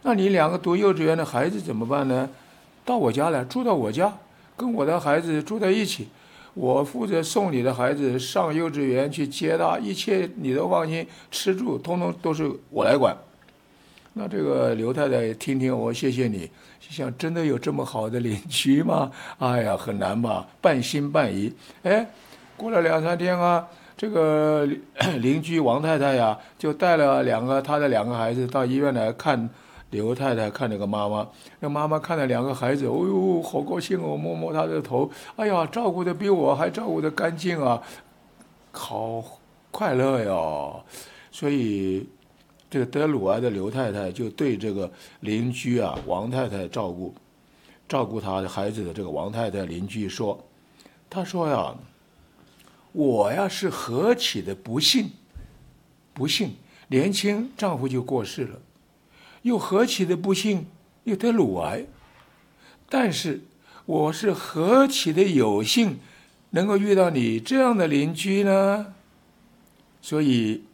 那你两个读幼稚园的孩子怎么办呢？到我家来，住到我家，跟我的孩子住在一起。我负责送你的孩子上幼稚园去接他，一切你都放心，吃住通通都是我来管。那这个刘太太听听我，谢谢你。想真的有这么好的邻居吗？哎呀，很难吧，半信半疑。哎，过了2、3天啊，这个邻居王太太呀，就带了她的两个孩子到医院来看刘太太，看那个妈妈。那妈妈看了两个孩子，哦呦，好高兴哦，摸摸他的头，哎呀，照顾的比我还照顾的干净啊，好快乐哟。所以这个得乳癌的刘太太就对这个邻居啊王太太照顾她的孩子的这个王太太邻居说，她说呀，我呀是何其的不幸，年轻丈夫就过世了，又何其的不幸，又得乳癌，但是我是何其的有幸，能够遇到你这样的邻居呢？所以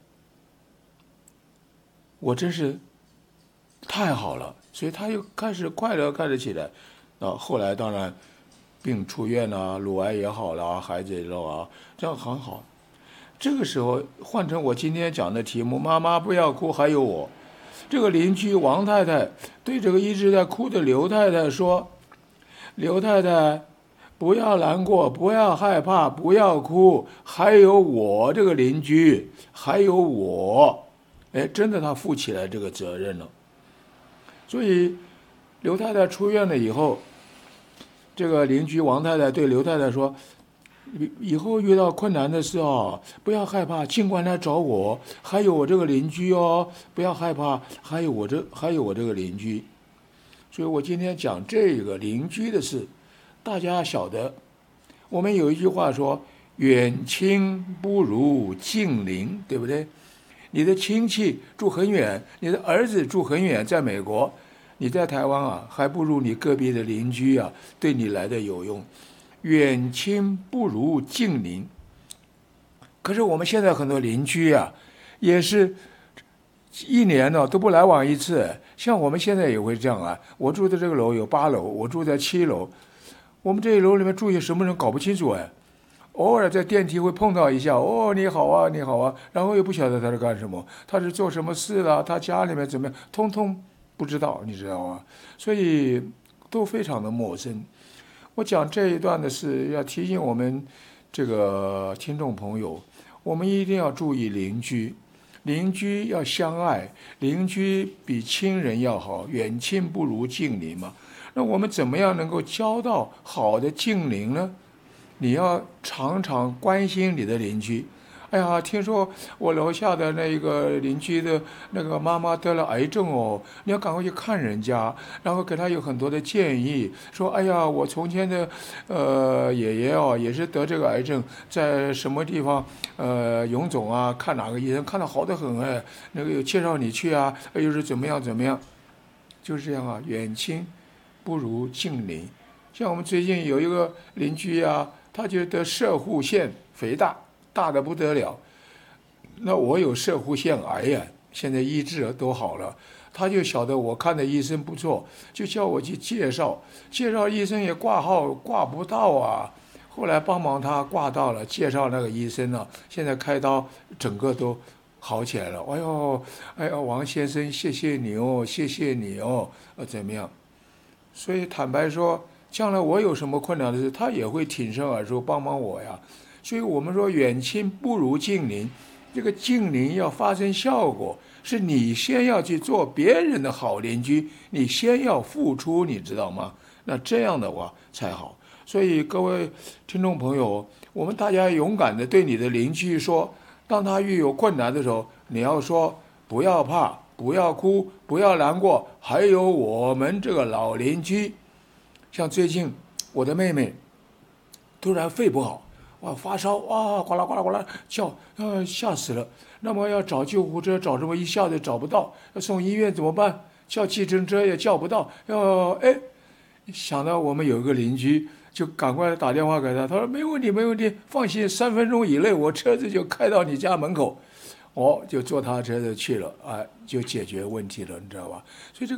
我真是太好了，所以他又开始快乐开始起来。后来当然病出院了，乳癌也好了，孩子也好啊，这样很好。这个时候换成我今天讲的题目，妈妈不要哭，还有我。这个邻居王太太对这个一直在哭的刘太太说：刘太太，不要难过，不要害怕，不要哭，还有我这个邻居，还有我。哎，真的他负起来这个责任了。所以刘太太出院了以后，这个邻居王太太对刘太太说：以后遇到困难的事哦，不要害怕，尽管来找我，还有我这个邻居哦，不要害怕，还有我这个邻居。所以我今天讲这个邻居的事，大家晓得，我们有一句话说，远亲不如近邻，对不对？你的亲戚住很远，你的儿子住很远，在美国，你在台湾啊，还不如你隔壁的邻居啊，对你来的有用。远亲不如近邻。可是我们现在很多邻居啊，也是一年呢都不来往一次。像我们现在也会这样啊，我住的这个楼有8楼，我住在7楼，我们这一楼里面住些什么人搞不清楚哎。偶尔在电梯会碰到一下，哦，你好啊，你好啊，然后又不晓得他是干什么，他是做什么事了，他家里面怎么样，通通不知道，你知道吗？所以都非常的陌生。我讲这一段的是要提醒我们这个听众朋友，我们一定要注意邻居，邻居要相爱，邻居比亲人要好，远亲不如近邻嘛。那我们怎么样能够交到好的近邻呢？你要常常关心你的邻居。哎呀，听说我楼下的那个邻居的那个妈妈得了癌症哦，你要赶快去看人家，然后给他有很多的建议，说，哎呀，我从前的爷爷哦也是得这个癌症，在什么地方荣总啊看哪个医生看得好得很哎，那个有介绍你去啊，又是怎么样怎么样，就是这样啊，远亲不如近邻。像我们最近有一个邻居啊，他就得摄护腺肥大，大的不得了。那我有摄护腺癌呀，现在医治都好了。他就晓得我看的医生不错，就叫我去介绍医生也挂号挂不到啊。后来帮忙他挂到了，介绍那个医生呢，现在开刀整个都好起来了。哎呦，王先生，谢谢你哦，谢谢你哦，怎么样？所以坦白说，将来我有什么困难的事，他也会挺身而出帮忙我呀。所以我们说远亲不如近邻，这个近邻要发生效果，是你先要去做别人的好邻居，你先要付出，你知道吗？那这样的话才好。所以各位听众朋友，我们大家勇敢的对你的邻居说，当他遇有困难的时候，你要说不要怕，不要哭，不要难过，还有我们这个老邻居。像最近我的妹妹突然肺不好，哇，发烧，哇，呱啦呱啦呱啦叫，吓死了。那么要找救护车，找什么一下子找不到，要送医院怎么办？叫计程车也叫不到，想到我们有一个邻居，就赶快打电话给他，他说没问题没问题，放心，3分钟以内我车子就开到你家门口，就坐他车子去了，就解决问题了，你知道吧？所以这个。